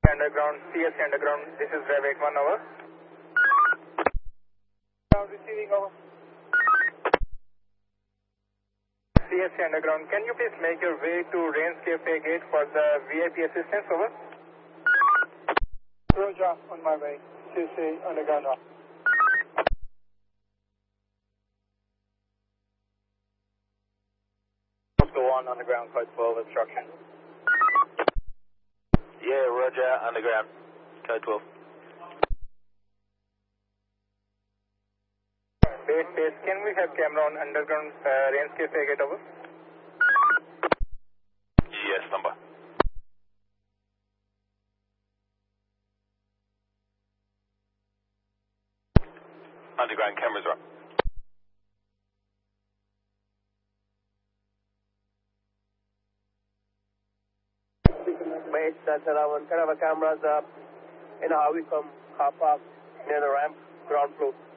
Underground, CSC Underground, this is Rev 81, over. Receiving, over. CSC Underground, can you please make your way to Rains Cafe Gate for the VIP assistance, over? Roger, on my way. CSC Underground, over. Go on Underground, code 12, obstruction. Yeah, Roger, Underground, code 12. Base, can we have camera on Underground Rains Cafe Gate, over? Yes, number. Underground cameras are up. Base, that's 11. Kind of a cameras up in Harvey car park near the ramp, ground floor.